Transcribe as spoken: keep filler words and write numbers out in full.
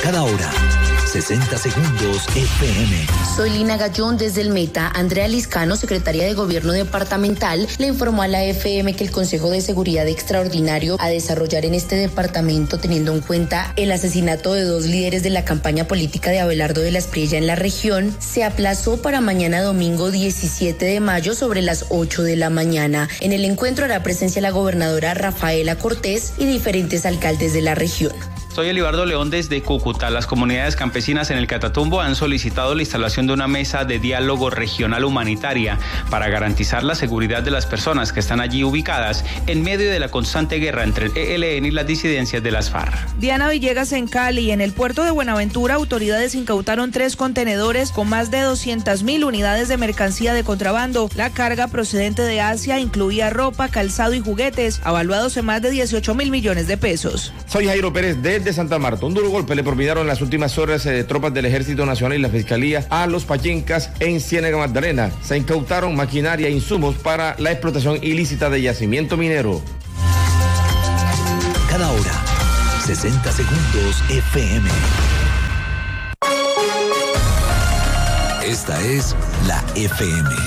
Cada hora, sesenta segundos F M. Soy Lina Gallón desde el Meta. Andrea Liscano, secretaria de Gobierno Departamental, le informó a la F M que el Consejo de Seguridad Extraordinario a desarrollar en este departamento, teniendo en cuenta el asesinato de dos líderes de la campaña política de Abelardo de la Espriella en la región, se aplazó para mañana domingo diecisiete de mayo sobre las ocho de la mañana. En el encuentro hará presencia la gobernadora Rafaela Cortés y diferentes alcaldes de la región. Soy Elibardo León desde Cúcuta. Las comunidades campesinas en el Catatumbo han solicitado la instalación de una mesa de diálogo regional humanitaria para garantizar la seguridad de las personas que están allí ubicadas en medio de la constante guerra entre el E L N y las disidencias de las FARC. Diana Villegas en Cali. En el puerto de Buenaventura, autoridades incautaron tres contenedores con más de doscientas mil unidades de mercancía de contrabando. La carga procedente de Asia incluía ropa, calzado y juguetes, avaluados en más de dieciocho mil millones de pesos. Soy Jairo Pérez desde Santa Marta. Un duro golpe le propinaron en las últimas horas de eh, tropas del Ejército Nacional y la Fiscalía a los pachencas en Ciénaga Magdalena. Se incautaron maquinaria e insumos para la explotación ilícita de yacimiento minero. Cada hora, sesenta segundos F M. Esta es la F M.